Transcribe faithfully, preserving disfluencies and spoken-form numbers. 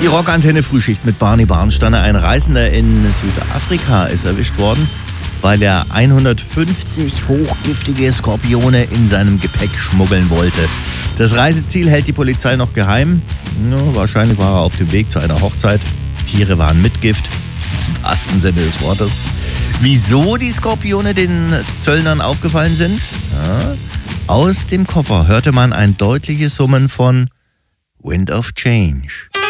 Die Rockantenne Frühschicht mit Barney Barnsteiner. Ein Reisender in Südafrika ist erwischt worden, weil er hundertfünfzig hochgiftige Skorpione in seinem Gepäck schmuggeln wollte. Das Reiseziel hält die Polizei noch geheim. Ja, wahrscheinlich war er auf dem Weg zu einer Hochzeit. Tiere waren mit Gift, im wahrsten Sinne des Wortes. Wieso die Skorpione den Zöllnern aufgefallen sind? Ja, aus dem Koffer hörte man ein deutliches Summen von Wind of Change.